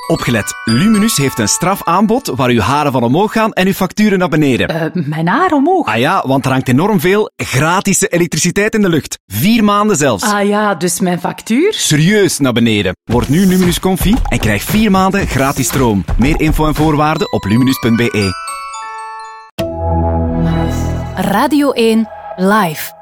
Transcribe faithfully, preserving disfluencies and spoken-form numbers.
Opgelet, Luminus heeft een strafaanbod waar uw haren van omhoog gaan en uw facturen naar beneden. Uh, mijn haar omhoog? Ah ja, want er hangt enorm veel gratis elektriciteit in de lucht. Vier maanden zelfs. Ah ja, dus mijn factuur? Serieus naar beneden. Word nu Luminus Comfy en krijg vier maanden gratis stroom. Meer info en voorwaarden op luminus punt be. Radio één Live.